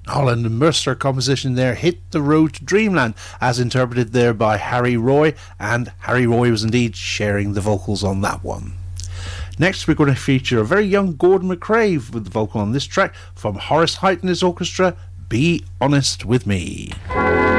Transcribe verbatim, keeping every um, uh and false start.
Holland and Mercer composition there, Hit the Road to Dreamland, as interpreted there by Harry Roy, and Harry Roy was indeed sharing the vocals on that one. Next we're going to feature a very young Gordon McRae with the vocal on this track from Horace Heidt and his orchestra, Be Honest With Me.